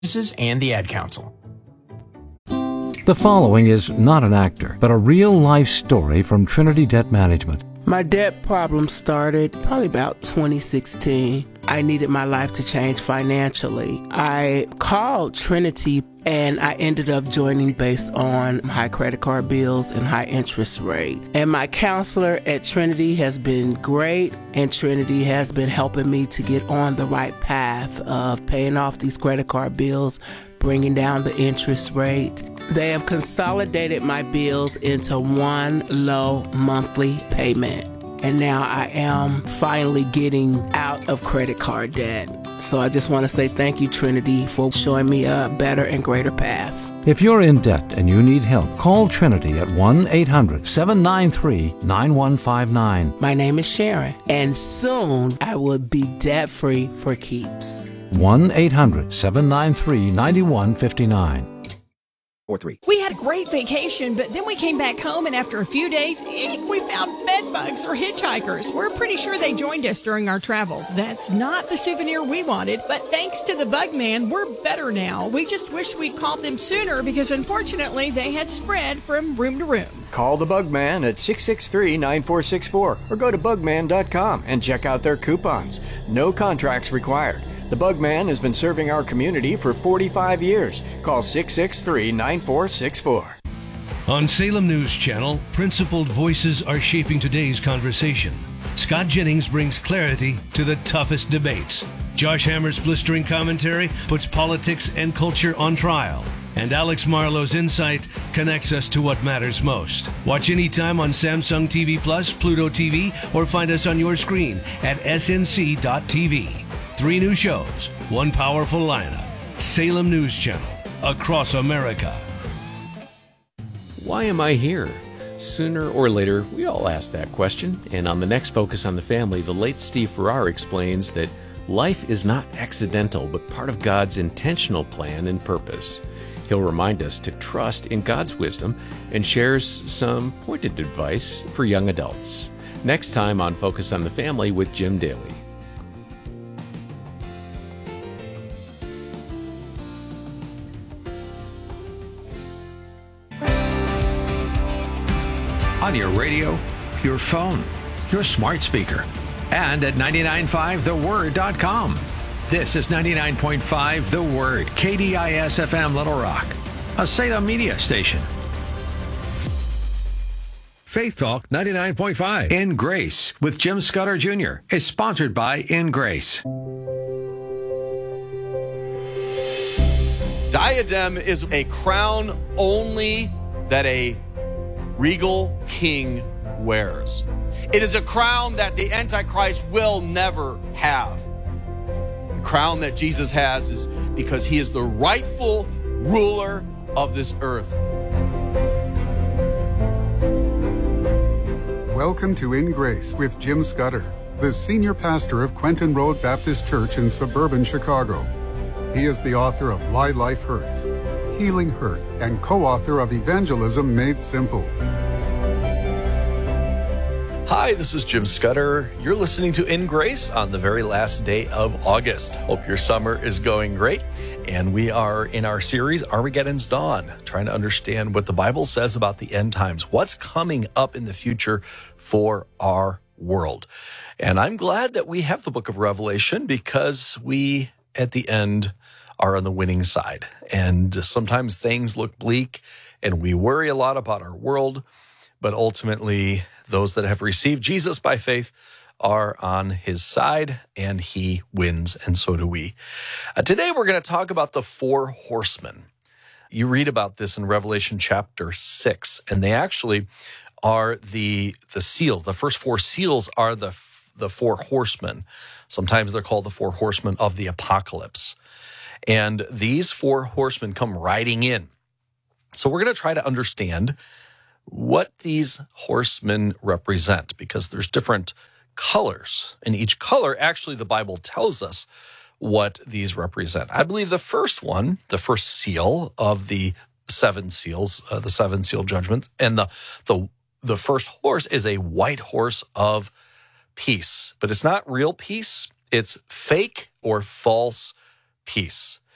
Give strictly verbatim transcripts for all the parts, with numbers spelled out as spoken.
and the Ad Council. The following is not an actor, but a real-life story from Trinity Debt Management. My debt problem started probably about twenty sixteen. I needed my life to change financially. I called Trinity and I ended up joining based on high credit card bills and high interest rate. And my counselor at Trinity has been great, and Trinity has been helping me to get on the right path of paying off these credit card bills, bringing down the interest rate. They have consolidated my bills into one low monthly payment. And now I am finally getting out of credit card debt. So I just want to say thank you, Trinity, for showing me a better and greater path. If you're in debt and you need help, call Trinity at one eight hundred seven nine three nine one five nine. My name is Sharon, and soon I will be debt-free for keeps. one eight hundred seven nine three nine one five nine. We had a great vacation, but then we came back home, and after a few days, eek, we found bed bugs or hitchhikers. We're pretty sure they joined us during our travels. That's not the souvenir we wanted, but thanks to the Bug Man, we're better now. We just wish we'd called them sooner because, unfortunately, they had spread from room to room. Call the Bug Man at six six three, nine four six four or go to bugman dot com and check out their coupons. No contracts required. The Bug Man has been serving our community for forty-five years. Call six six three, nine four six four. On Salem News Channel, principled voices are shaping today's conversation. Scott Jennings brings clarity to the toughest debates. Josh Hammer's blistering commentary puts politics and culture on trial. And Alex Marlowe's insight connects us to what matters most. Watch anytime on Samsung T V Plus, Pluto T V, or find us on your screen at S N C dot T V. Three new shows, one powerful lineup. Salem News Channel, across America. Why am I here? Sooner or later, we all ask that question. And on the next Focus on the Family, the late Steve Farrar explains that life is not accidental, but part of God's intentional plan and purpose. He'll remind us to trust in God's wisdom and shares some pointed advice for young adults. Next time on Focus on the Family with Jim Daly. On your radio, your phone, your smart speaker, and at nine nine five the word dot com. This is ninety-nine point five The Word, K D I S F M Little Rock, a Salem media station. Faith Talk ninety-nine point five In Grace with Jim Scudder Junior is sponsored by In Grace. Diadem is a crown only that a regal king wears. It is a crown that the Antichrist will never have. The crown that Jesus has is because he is the rightful ruler of this earth. Welcome to In Grace with Jim Scudder, the senior pastor of Quentin Road Baptist Church in suburban Chicago. He is the author of Why Life Hurts, Healing Hurt, and co-author of Evangelism Made Simple. Hi, this is Jim Scudder. You're listening to In Grace on the very last day of August. Hope your summer is going great. And we are in our series, Armageddon's Dawn, trying to understand what the Bible says about the end times, what's coming up in the future for our world. And I'm glad that we have the book of Revelation because we, at the end, are on the winning side. And sometimes things look bleak and we worry a lot about our world, but ultimately those that have received Jesus by faith are on his side and he wins, and so do we. Uh, today we're going to talk about the four horsemen. You read about this in Revelation chapter six, and they actually are the the seals. The first four seals are the the four horsemen. Sometimes they're called the four horsemen of the apocalypse. And these four horsemen come riding in. So we're going to try to understand what these horsemen represent, because there's different colors. And each color, actually, the Bible tells us what these represent. I believe the first one, the first seal of the seven seals, uh, the seven seal judgments, and the, the, the first horse is a white horse of peace. But it's not real peace. It's fake or false peace.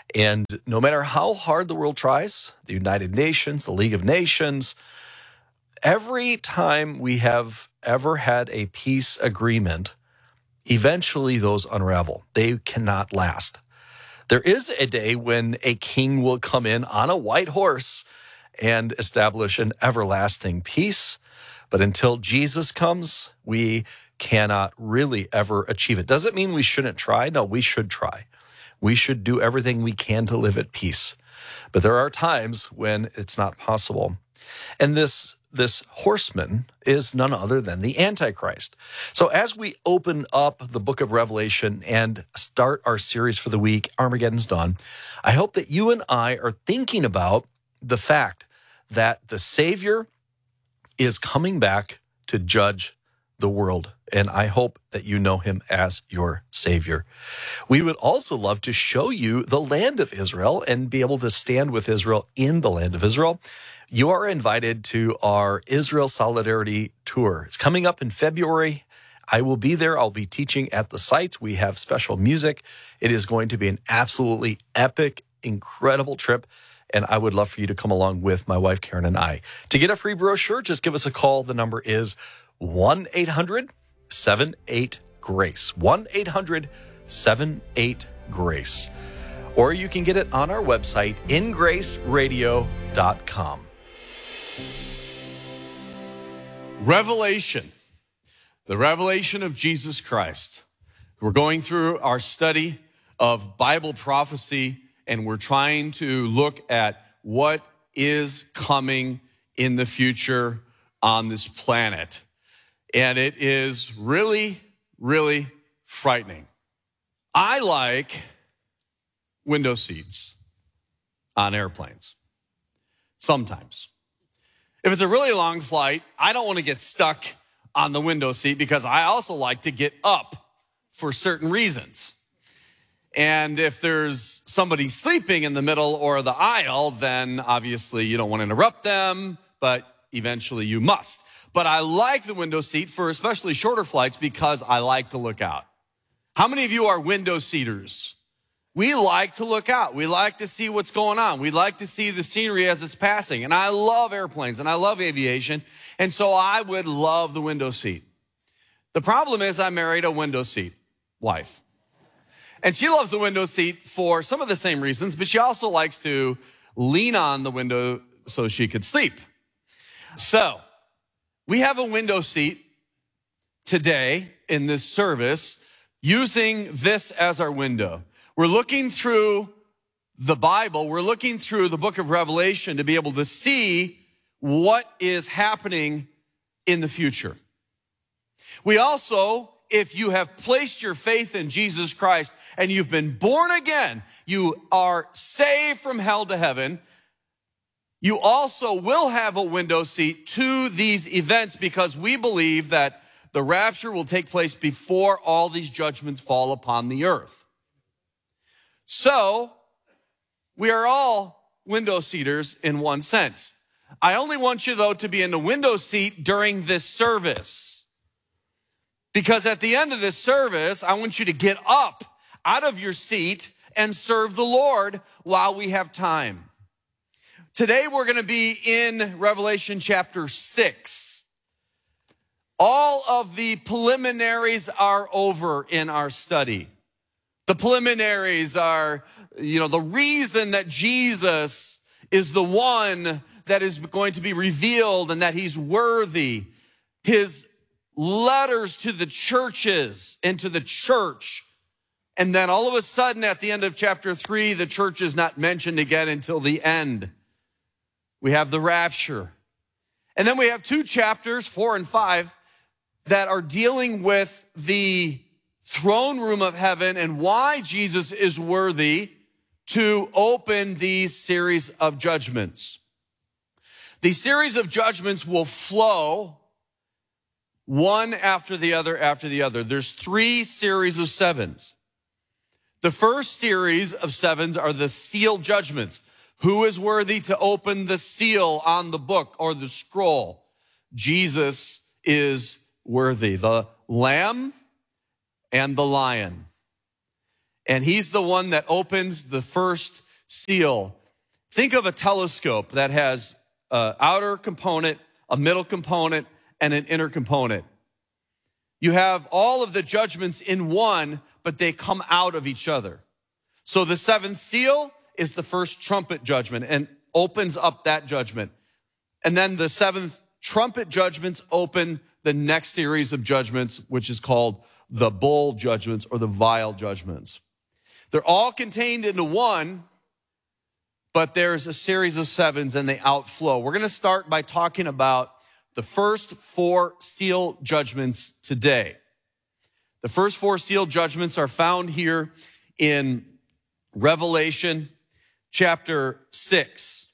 And no matter how hard the world tries, the United Nations, the League of Nations, every time we have ever had a peace agreement, eventually those unravel. They cannot last. There is a day when a king will come in on a white horse and establish an everlasting peace. But until Jesus comes, we cannot really ever achieve it. Doesn't mean we shouldn't try. No, we should try. We should do everything we can to live at peace. But there are times when it's not possible. And this, this horseman is none other than the Antichrist. So as we open up the book of Revelation and start our series for the week, Armageddon's Dawn, I hope that you and I are thinking about the fact that the Savior is coming back to judge the world. And I hope that you know him as your Savior. We would also love to show you the land of Israel and be able to stand with Israel in the land of Israel. You are invited to our Israel Solidarity Tour. It's coming up in February. I will be there. I'll be teaching at the site. We have special music. It is going to be an absolutely epic, incredible trip. And I would love for you to come along with my wife, Karen, and I. To get a free brochure, just give us a call. The number is one eight hundred seven eight GRACE. one eight hundred seven eight GRACE. Or you can get it on our website, in grace radio dot com. Revelation. The revelation of Jesus Christ. We're going through our study of Bible prophecy, and we're trying to look at what is coming in the future on this planet. And it is really, really frightening. I like window seats on airplanes. Sometimes. If it's a really long flight, I don't want to get stuck on the window seat because I also like to get up for certain reasons. And if there's somebody sleeping in the middle or the aisle, then obviously you don't want to interrupt them, but eventually you must. But I like the window seat for especially shorter flights because I like to look out. How many of you are window seaters? We like to look out. We like to see what's going on. We like to see the scenery as it's passing. And I love airplanes and I love aviation. And so I would love the window seat. The problem is I married a window seat wife. And she loves the window seat for some of the same reasons, but she also likes to lean on the window so she could sleep. So we have a window seat today in this service using this as our window. We're looking through the Bible. We're looking through the book of Revelation to be able to see what is happening in the future. We also, if you have placed your faith in Jesus Christ and you've been born again, you are saved from hell to heaven, you also will have a window seat to these events because we believe that the rapture will take place before all these judgments fall upon the earth. So, we are all window seaters in one sense. I only want you, though, to be in the window seat during this service. Because at the end of this service, I want you to get up out of your seat and serve the Lord while we have time. Today, we're going to be in Revelation chapter six. All of the preliminaries are over in our study. The preliminaries are, you know, the reason that Jesus is the one that is going to be revealed and that he's worthy. His letters to the churches and to the church. And then all of a sudden at the end of chapter three, the church is not mentioned again until the end. We have the rapture. And then we have two chapters, four and five, that are dealing with the throne room of heaven and why Jesus is worthy to open these series of judgments. These series of judgments will flow one after the other after the other. There's three series of sevens. The first series of sevens are the seal judgments. Who is worthy to open the seal on the book or the scroll? Jesus is worthy. The Lamb and the Lion. And he's the one that opens the first seal. Think of a telescope that has an outer component, a middle component, and an inner component. You have all of the judgments in one, but they come out of each other. So the seventh seal is the first trumpet judgment and opens up that judgment. And then the seventh trumpet judgments open the next series of judgments, which is called the bowl judgments or the vial judgments. They're all contained into one, but there's a series of sevens and they outflow. We're going to start by talking about the first four seal judgments today. The first four seal judgments are found here in Revelation chapter six.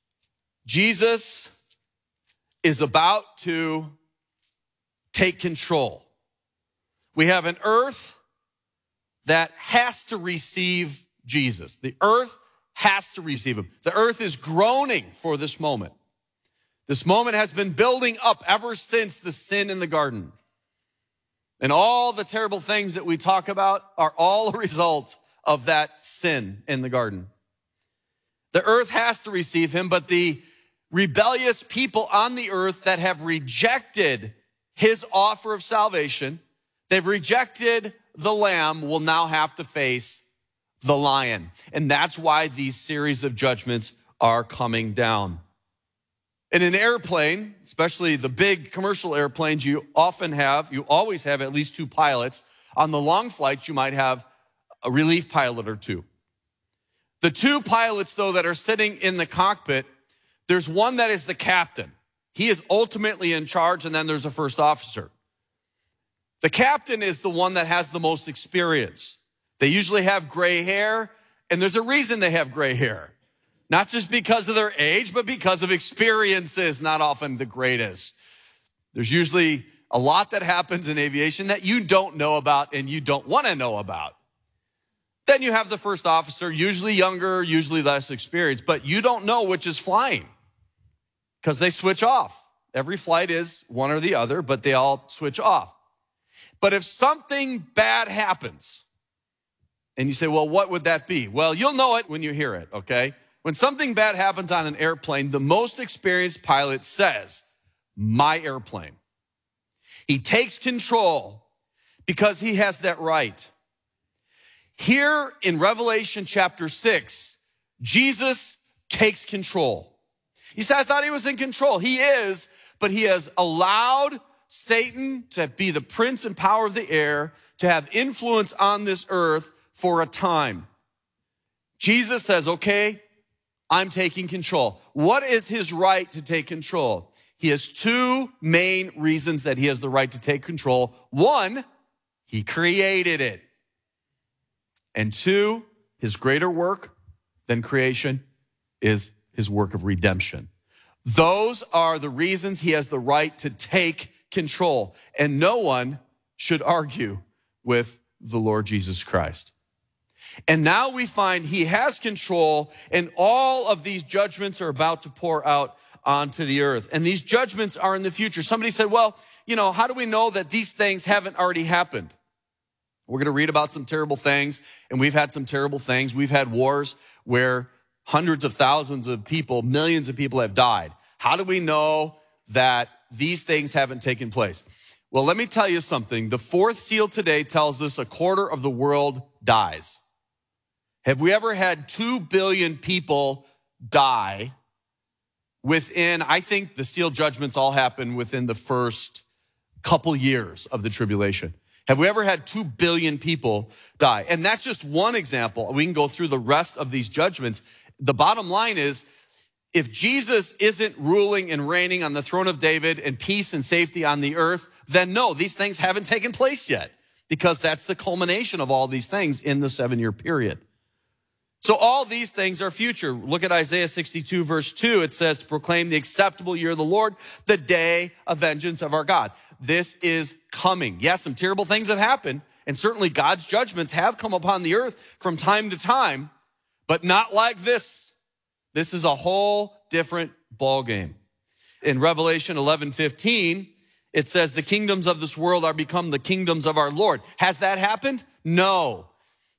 Jesus is about to take control. We have an earth that has to receive Jesus. The earth has to receive him. The earth is groaning for this moment. This moment has been building up ever since the sin in the garden. And all the terrible things that we talk about are all a result of that sin in the garden. The earth has to receive him, but the rebellious people on the earth that have rejected his offer of salvation, they've rejected the lamb, will now have to face the lion. And that's why these series of judgments are coming down. In an airplane, especially the big commercial airplanes, you often have, you always have at least two pilots. On the long flights, you might have a relief pilot or two. The two pilots, though, that are sitting in the cockpit, there's one that is the captain. He is ultimately in charge, and then there's a first officer. The captain is the one that has the most experience. They usually have gray hair, and there's a reason they have gray hair. Not just because of their age, but because of experiences, not often the greatest. There's usually a lot that happens in aviation that you don't know about and you don't want to know about. Then you have the first officer, usually younger, usually less experienced, but you don't know which is flying because they switch off. Every flight is one or the other, but they all switch off. But if something bad happens, and you say, well, what would that be? Well, you'll know it when you hear it, okay? When something bad happens on an airplane, the most experienced pilot says, my airplane. He takes control because he has that right. Here in Revelation chapter six, Jesus takes control. You say, I thought he was in control. He is, but he has allowed Satan to be the prince and power of the air, to have influence on this earth for a time. Jesus says, okay, I'm taking control. What is his right to take control? He has two main reasons that he has the right to take control. One, he created it. And two, his greater work than creation is his work of redemption. Those are the reasons he has the right to take control. And no one should argue with the Lord Jesus Christ. And now we find he has control, and all of these judgments are about to pour out onto the earth. And these judgments are in the future. Somebody said, well, you know, how do we know that these things haven't already happened? We're going to read about some terrible things, and we've had some terrible things. We've had wars where hundreds of thousands of people, millions of people have died. How do we know that these things haven't taken place? Well, let me tell you something. The fourth seal today tells us a quarter of the world dies. Have we ever had two billion people die within, I think the seal judgments all happen within the first couple years of the tribulation. Have we ever had two billion people die? And that's just one example. We can go through the rest of these judgments. The bottom line is, if Jesus isn't ruling and reigning on the throne of David and peace and safety on the earth, then no, these things haven't taken place yet, because that's the culmination of all these things in the seven-year period. So all these things are future. Look at Isaiah sixty-two, verse two. It says, to proclaim the acceptable year of the Lord, the day of vengeance of our God. This is coming. Yes, some terrible things have happened, and certainly God's judgments have come upon the earth from time to time, but not like this. This is a whole different ballgame. In Revelation eleven fifteen, it says, the kingdoms of this world are become the kingdoms of our Lord. Has that happened? No.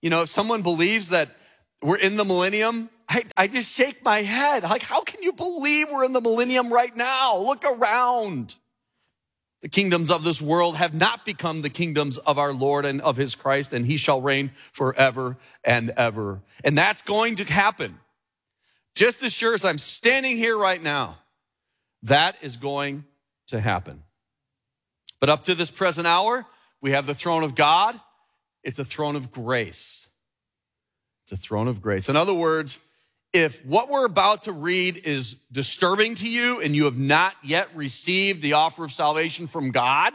You know, if someone believes that we're in the millennium, I, I just shake my head. Like, how can you believe we're in the millennium right now? Look around. The kingdoms of this world have not become the kingdoms of our Lord and of his Christ, and he shall reign forever and ever. And that's going to happen. Just as sure as I'm standing here right now, that is going to happen. But up to this present hour, we have the throne of God. It's a throne of grace. It's a throne of grace. In other words, if what we're about to read is disturbing to you and you have not yet received the offer of salvation from God,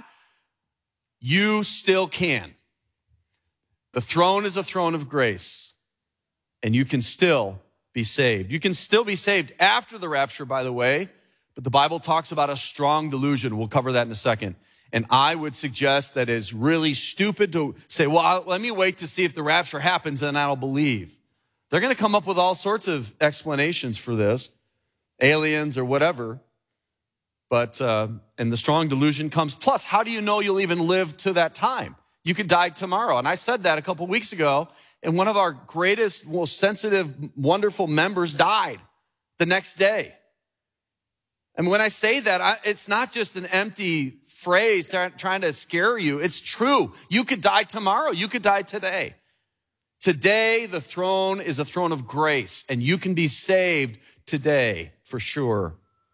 you still can. The throne is a throne of grace, and you can still be saved. You can still be saved after the rapture, by the way, but the Bible talks about a strong delusion. We'll cover that in a second. And I would suggest that it's really stupid to say, well, let me wait to see if the rapture happens, and I'll believe. They're going to come up with all sorts of explanations for this, aliens or whatever. But, uh, and the strong delusion comes. Plus, how do you know you'll even live to that time? You could die tomorrow. And I said that a couple of weeks ago, and one of our greatest, most sensitive, wonderful members died the next day. And when I say that, I, it's not just an empty phrase trying to scare you. It's true. You could die tomorrow. You could die today. Today, the throne is a throne of grace, and you can be saved today for sure.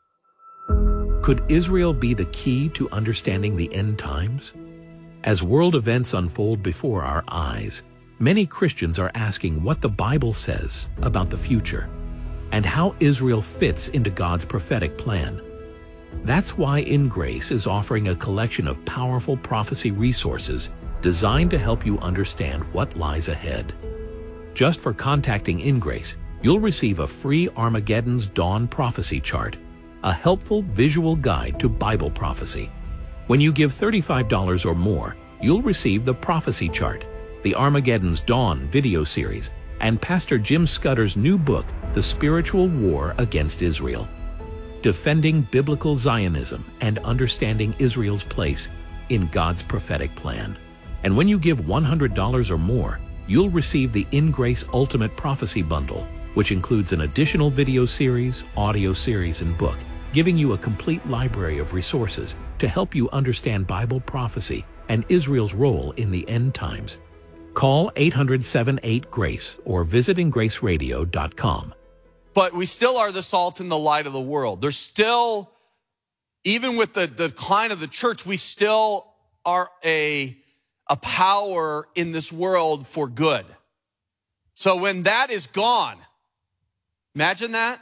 Could Israel be the key to understanding the end times? As world events unfold before our eyes, many Christians are asking what the Bible says about the future and how Israel fits into God's prophetic plan. That's why In Grace is offering a collection of powerful prophecy resources designed to help you understand what lies ahead. Just for contacting In Grace, you'll receive a free Armageddon's Dawn prophecy chart, a helpful visual guide to Bible prophecy. When you give thirty-five dollars or more, you'll receive the prophecy chart, the Armageddon's Dawn video series, and Pastor Jim Scudder's new book, The Spiritual War Against Israel. Defending Biblical Zionism and Understanding Israel's Place in God's Prophetic Plan. And when you give one hundred dollars or more, you'll receive the In Grace Ultimate Prophecy Bundle, which includes an additional video series, audio series, and book, giving you a complete library of resources to help you understand Bible prophecy and Israel's role in the end times. Call eight hundred, seven eight, GRACE or visit in grace radio dot com. But we still are the salt and the light of the world. There's still, even with the, the decline of the church, we still are a, a power in this world for good. So when that is gone, imagine that.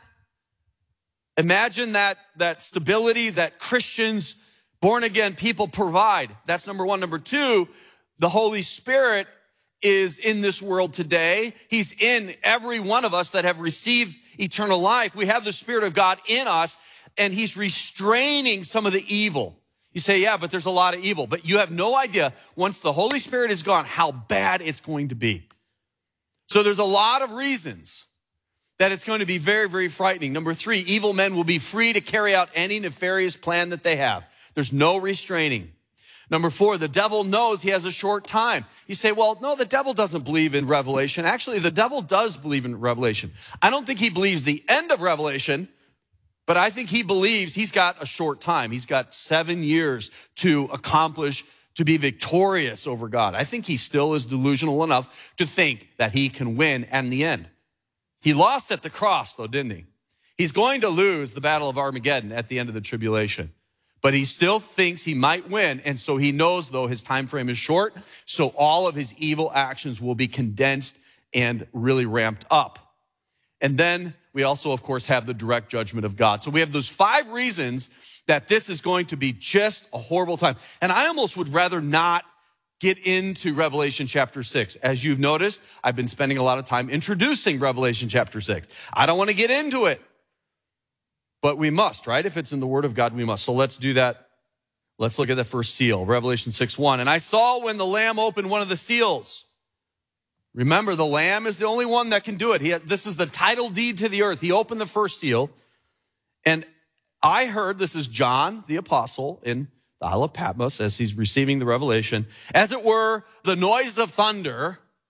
Imagine that, that stability that Christians, born-again people provide. That's number one. Number two, the Holy Spirit is in this world today. He's in every one of us that have received eternal life. We have the Spirit of God in us, and he's restraining some of the evil. You say, yeah, but there's a lot of evil. But you have no idea, once the Holy Spirit is gone, how bad it's going to be. So there's a lot of reasons that it's going to be very, very frightening. Number three, evil men will be free to carry out any nefarious plan that they have. There's no restraining. Number four, the devil knows he has a short time. You say, well, no, the devil doesn't believe in Revelation. Actually, the devil does believe in Revelation. I don't think he believes the end of Revelation, but I think he believes he's got a short time. He's got seven years to accomplish, to be victorious over God. I think he still is delusional enough to think that he can win in the end. He lost at the cross, though, didn't he? He's going to lose the battle of Armageddon at the end of the tribulation. But he still thinks he might win, and so he knows, though, his time frame is short, so all of his evil actions will be condensed and really ramped up. And then we also, of course, have the direct judgment of God. So we have those five reasons that this is going to be just a horrible time. And I almost would rather not get into Revelation chapter six. As you've noticed, I've been spending a lot of time introducing Revelation chapter six. I don't want to get into it. But we must, right? If it's in the Word of God, we must. So let's do that. Let's look at the first seal, Revelation six one. And I saw when the Lamb opened one of the seals. Remember, the Lamb is the only one that can do it. He had, this is the title deed to the earth. He opened the first seal. And I heard, this is John, the apostle, in the Isle of Patmos, as he's receiving the revelation, as it were, the noise of thunder,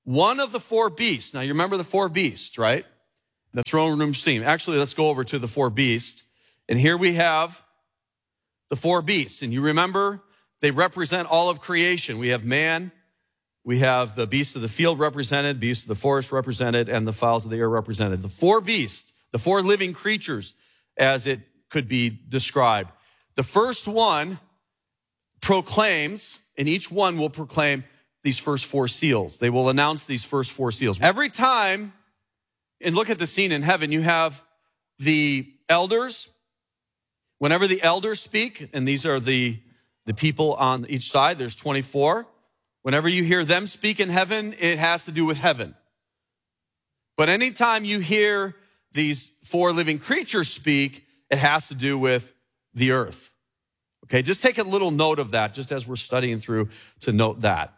one of the four beasts. Now, you remember the four beasts, right? The throne room scene. Actually, let's go over to the four beasts. And here we have the four beasts. And you remember they represent all of creation. We have man, we have the beasts of the field represented, beasts of the forest represented, and the fowls of the air represented. The four beasts, the four living creatures, as it could be described. The first one proclaims, and each one will proclaim these first four seals. They will announce these first four seals. Every time, and look at the scene in heaven, you have the elders. Whenever the elders speak, and these are the, the people on each side, there's twenty-four. Whenever you hear them speak in heaven, it has to do with heaven. But anytime you hear these four living creatures speak, it has to do with the earth. Okay, just take a little note of that, just as we're studying through, to note that.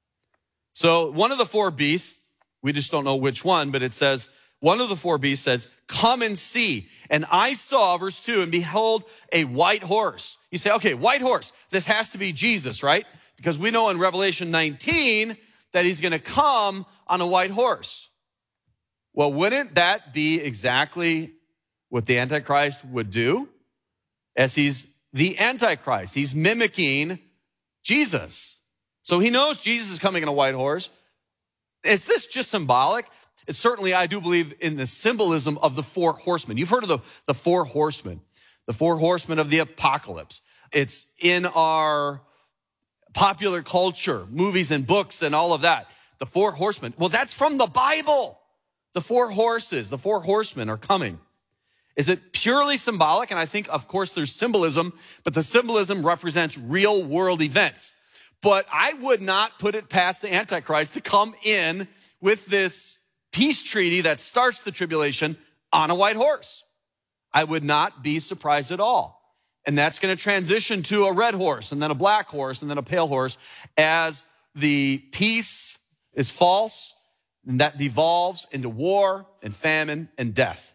So one of the four beasts, we just don't know which one, but it says, one of the four beasts says, come and see. And I saw, verse two, and behold, a white horse. You say, okay, white horse. This has to be Jesus, right? Because we know in Revelation nineteen that he's going to come on a white horse. Well, wouldn't that be exactly what the Antichrist would do? As he's the Antichrist, he's mimicking Jesus. So he knows Jesus is coming on a white horse. Is this just symbolic? It's certainly, I do believe in the symbolism of the four horsemen. You've heard of the, the four horsemen, the four horsemen of the apocalypse. It's in our popular culture, movies and books and all of that. The four horsemen. Well, that's from the Bible. The four horses, the four horsemen are coming. Is it purely symbolic? And I think, of course, there's symbolism, but the symbolism represents real world events. But I would not put it past the Antichrist to come in with this peace treaty that starts the tribulation on a white horse. I would not be surprised at all. And that's going to transition to a red horse and then a black horse and then a pale horse as the peace is false and that devolves into war and famine and death.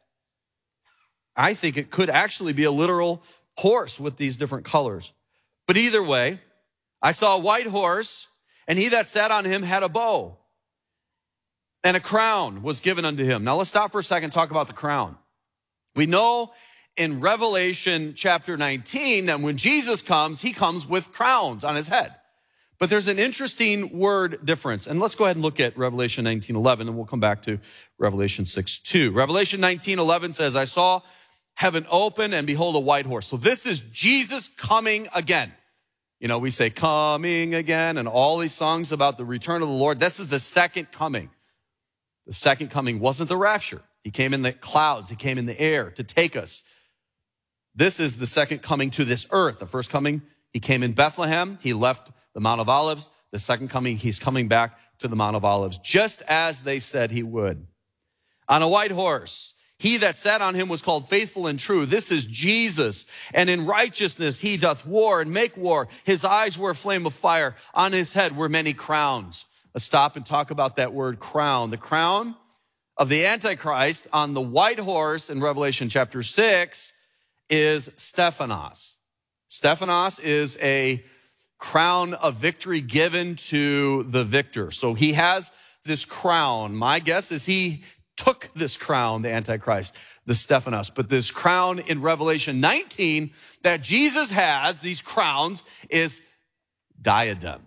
I think it could actually be a literal horse with these different colors. But either way, I saw a white horse, and he that sat on him had a bow, and a crown was given unto him. Now let's stop for a second and talk about the crown. We know in Revelation chapter nineteen that when Jesus comes, he comes with crowns on his head. But there's an interesting word difference. And let's go ahead and look at Revelation nineteen eleven, and we'll come back to Revelation six two. Revelation nineteen eleven says, I saw heaven open, and behold, a white horse. So this is Jesus coming again. You know, we say coming again, and all these songs about the return of the Lord. This is the second coming. The second coming wasn't the rapture. He came in the clouds. He came in the air to take us. This is the second coming to this earth. The first coming, he came in Bethlehem. He left the Mount of Olives. The second coming, he's coming back to the Mount of Olives, just as they said he would. On a white horse, he that sat on him was called Faithful and True. This is Jesus. And in righteousness he doth war and make war. His eyes were a flame of fire. On his head were many crowns. Let's stop and talk about that word crown. The crown of the Antichrist on the white horse in Revelation chapter six is Stephanos. Stephanos is a crown of victory given to the victor. So he has this crown. My guess is he took this crown, the Antichrist, the Stephanos. But this crown in Revelation nineteen that Jesus has, these crowns, is diadem.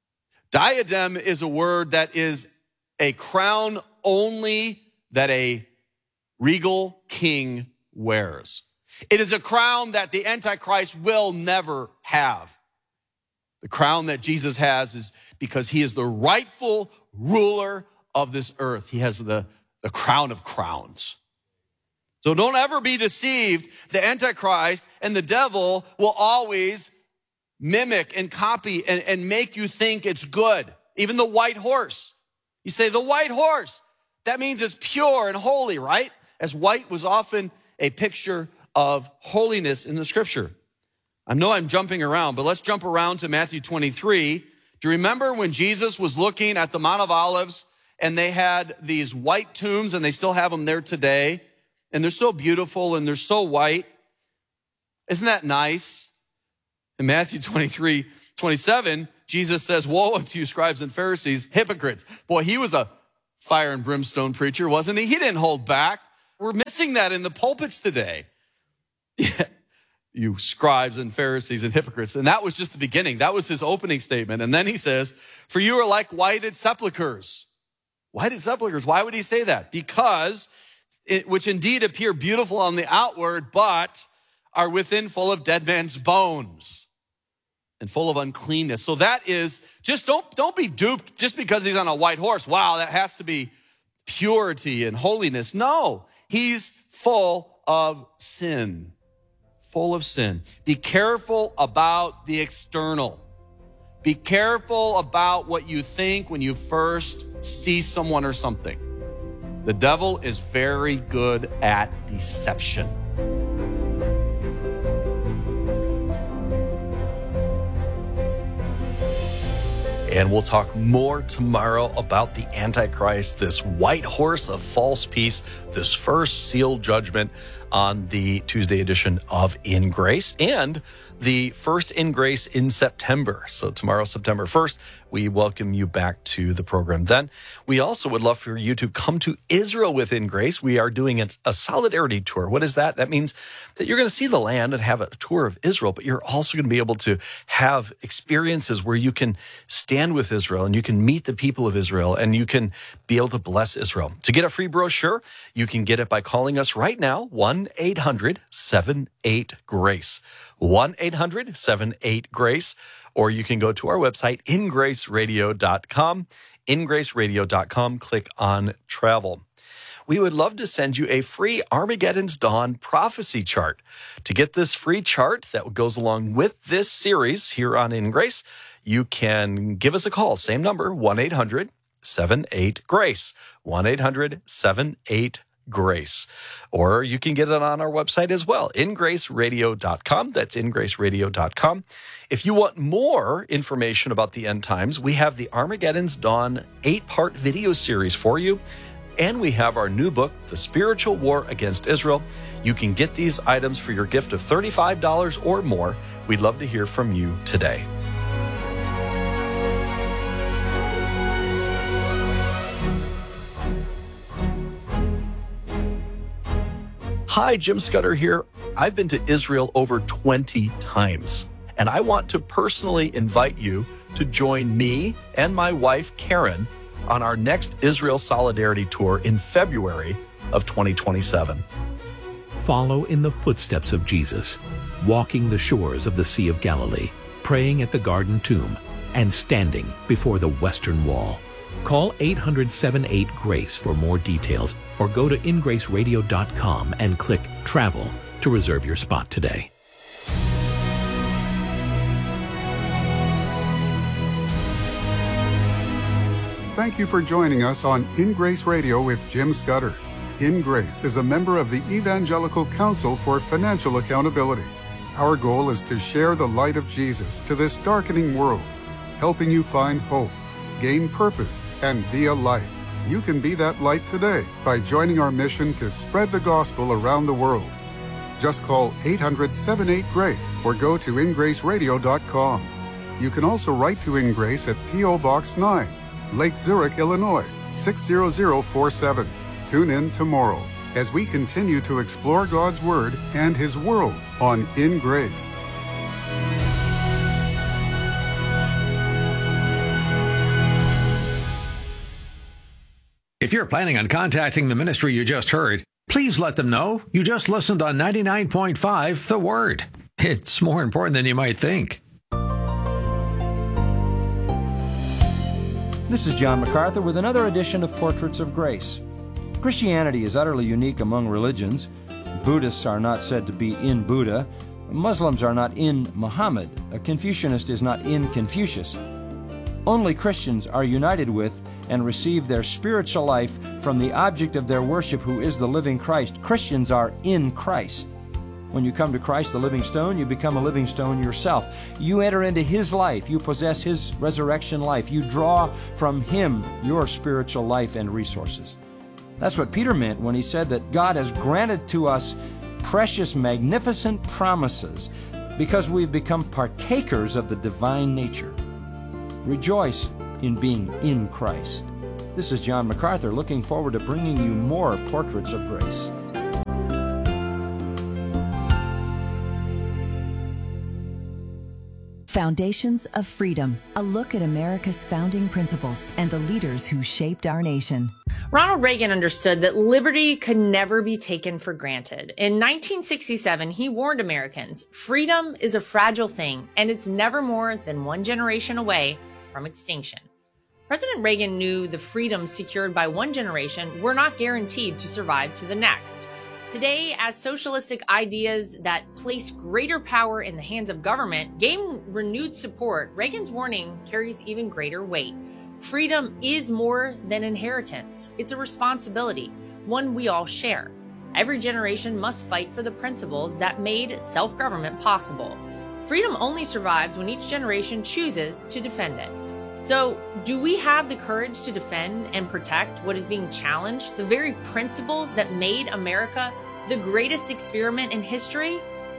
Diadem is a word that is a crown only that a regal king wears. It is a crown that the Antichrist will never have. The crown that Jesus has is because he is the rightful ruler of this earth. He has the, the crown of crowns. So don't ever be deceived. The Antichrist and the devil will always mimic and copy and, and make you think it's good. Even the white horse. You say, the white horse. That means it's pure and holy, right? As white was often a picture of holiness in the scripture. I know I'm jumping around, but let's jump around to Matthew twenty-three. Do you remember when Jesus was looking at the Mount of Olives and they had these white tombs, and they still have them there today, and they're so beautiful and they're so white? Isn't that nice? In Matthew twenty-three, twenty-seven, Jesus says, woe unto you, scribes and Pharisees, hypocrites. Boy, he was a fire and brimstone preacher, wasn't he? He didn't hold back. We're missing that in the pulpits today. Yeah. You scribes and Pharisees and hypocrites. And that was just the beginning. That was his opening statement. And then he says, for you are like whited sepulchres. Whited sepulchres. Why would he say that? Because it, which indeed appear beautiful on the outward, but are within full of dead man's bones and full of uncleanness. So that is just don't, don't be duped just because he's on a white horse. Wow, that has to be purity and holiness. No, he's full of sin. Full of sin. Be careful about the external. Be careful about what you think when you first see someone or something. The devil is very good at deception. And we'll talk more tomorrow about the Antichrist, this white horse of false peace, this first sealed judgment on the Tuesday edition of In Grace, and the first In Grace in September. So tomorrow, September first, we welcome you back to the program then. We also would love for you to come to Israel with In Grace. We are doing a, a solidarity tour. What is that? That means that you're going to see the land and have a tour of Israel, but you're also going to be able to have experiences where you can stand with Israel and you can meet the people of Israel and you can be able to bless Israel. To get a free brochure, you can get it by calling us right now, one eight hundred seven eight GRACE. one eight hundred seven eight GRACE. Or you can go to our website, in grace radio dot com. in grace radio dot com, click on travel. We would love to send you a free Armageddon's Dawn prophecy chart. To get this free chart that goes along with this series here on In Grace, you can give us a call. Same number, one eight hundred seven eight GRACE. one eight hundred seven eight GRACE. Or you can get it on our website as well, in grace radio dot com. That's in grace radio dot com. If you want more information about the end times, we have the Armageddon's Dawn eight-part video series for you. And we have our new book, The Spiritual War Against Israel. You can get these items for your gift of thirty-five dollars or more. We'd love to hear from you today. Hi, Jim Scudder here. I've been to Israel over twenty times, and I want to personally invite you to join me and my wife, Karen, on our next Israel Solidarity Tour in February of twenty twenty-seven. Follow in the footsteps of Jesus, walking the shores of the Sea of Galilee, praying at the Garden Tomb, and standing before the Western Wall. Call eight hundred seven eight GRACE for more details, or go to in grace radio dot com and click Travel to reserve your spot today. Thank you for joining us on In Grace Radio with Jim Scudder. In Grace is a member of the Evangelical Council for Financial Accountability. Our goal is to share the light of Jesus to this darkening world, helping you find hope, gain purpose, and be a light. You can be that light today by joining our mission to spread the gospel around the world. Just call eight hundred seven eight GRACE or go to in grace radio dot com. You can also write to In Grace at P O Box nine, Lake Zurich, Illinois, six zero zero four seven. Tune in tomorrow as we continue to explore God's Word and His world on In Grace. If you're planning on contacting the ministry you just heard, please let them know you just listened on ninety-nine point five The Word. It's more important than you might think. This is John MacArthur with another edition of Portraits of Grace. Christianity is utterly unique among religions. Buddhists are not said to be in Buddha. Muslims are not in Muhammad. A Confucianist is not in Confucius. Only Christians are united with and receive their spiritual life from the object of their worship, who is the living Christ. Christians are in Christ. When you come to Christ, the living stone, you become a living stone yourself. You enter into His life. You possess His resurrection life. You draw from Him your spiritual life and resources. That's what Peter meant when he said that God has granted to us precious, magnificent promises because we've become partakers of the divine nature. Rejoice in being in Christ. This is John MacArthur, looking forward to bringing you more Portraits of Grace. Foundations of Freedom, a look at America's founding principles and the leaders who shaped our nation. Ronald Reagan understood that liberty could never be taken for granted. In nineteen sixty-seven, he warned Americans, freedom is a fragile thing, and it's never more than one generation away from extinction. President Reagan knew the freedoms secured by one generation were not guaranteed to survive to the next. Today, as socialistic ideas that place greater power in the hands of government gain renewed support, Reagan's warning carries even greater weight. Freedom is more than inheritance. It's a responsibility, one we all share. Every generation must fight for the principles that made self-government possible. Freedom only survives when each generation chooses to defend it. So, do we have the courage to defend and protect what is being challenged, the very principles that made America the greatest experiment in history?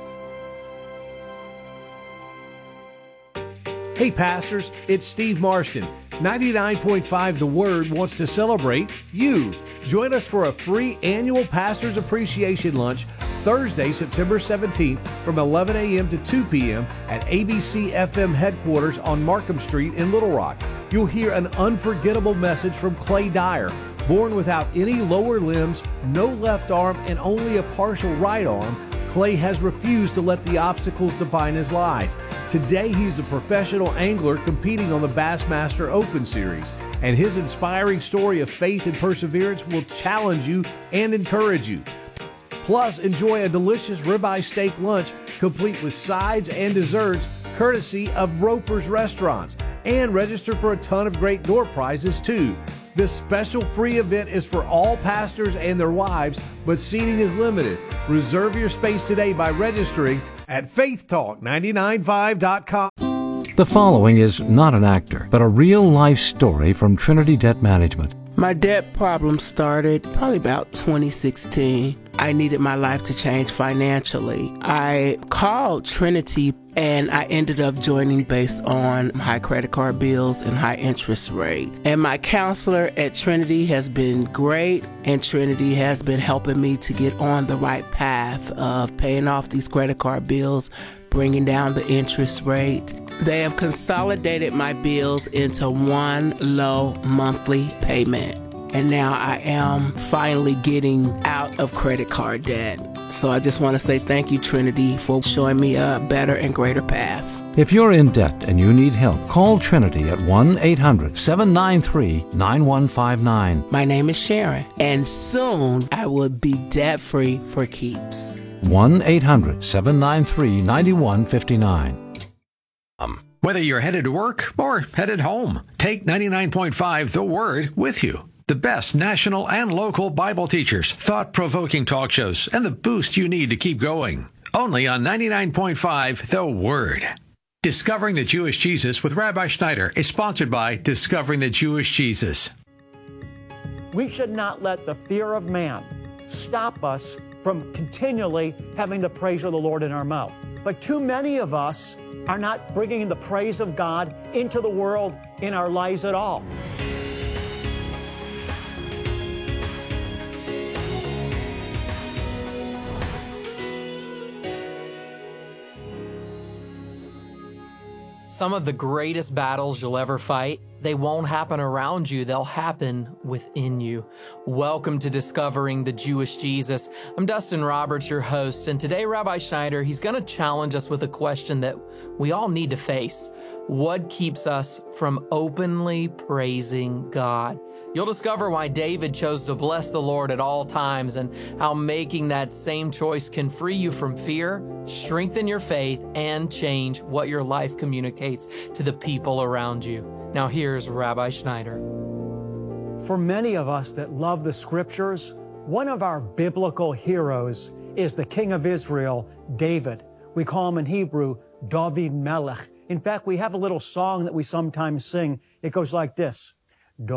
Hey pastors, it's Steve Marston. ninety-nine point five The Word wants to celebrate you. Join us for a free annual Pastors Appreciation Lunch Thursday, September seventeenth from eleven a.m. to two p.m. at A B C F M headquarters on Markham Street in Little Rock. You'll hear an unforgettable message from Clay Dyer. Born without any lower limbs, no left arm, and only a partial right arm, Clay has refused to let the obstacles define his life. Today, he's a professional angler competing on the Bassmaster Open Series, and his inspiring story of faith and perseverance will challenge you and encourage you. Plus, enjoy a delicious ribeye steak lunch complete with sides and desserts courtesy of Roper's Restaurants, and register for a ton of great door prizes too. This special free event is for all pastors and their wives, but seating is limited. Reserve your space today by registering at faith talk nine nine five dot com. The following is not an actor, but a real-life story from Trinity Debt Management. My debt problem started probably about twenty sixteen. I needed my life to change financially. I called Trinity and I ended up joining based on high credit card bills and high interest rate. And my counselor at Trinity has been great, and Trinity has been helping me to get on the right path of paying off these credit card bills, bringing down the interest rate. They have consolidated my bills into one low monthly payment. And now I am finally getting out of credit card debt. So I just want to say thank you, Trinity, for showing me a better and greater path. If you're in debt and you need help, call Trinity at one eight hundred seven nine three nine one five nine. My name is Sharon, and soon I will be debt-free for keeps. one eight hundred seven nine three nine one five nine. Um, whether you're headed to work or headed home, take ninety-nine point five The Word with you. The best national and local Bible teachers, thought-provoking talk shows, and the boost you need to keep going. Only on ninety-nine point five The Word. Discovering the Jewish Jesus with Rabbi Schneider is sponsored by Discovering the Jewish Jesus. We should not let the fear of man stop us from continually having the praise of the Lord in our mouth. But too many of us are not bringing the praise of God into the world in our lives at all. Some of the greatest battles you'll ever fight, they won't happen around you, they'll happen within you. Welcome to Discovering the Jewish Jesus. I'm Dustin Roberts, your host, and today Rabbi Schneider, he's going to challenge us with a question that we all need to face. What keeps us from openly praising God? You'll discover why David chose to bless the Lord at all times and how making that same choice can free you from fear, strengthen your faith, and change what your life communicates to the people around you. Now here's Rabbi Schneider. For many of us that love the Scriptures, one of our biblical heroes is the King of Israel, David. We call him in Hebrew, David Melech. In fact, we have a little song that we sometimes sing. It goes like this.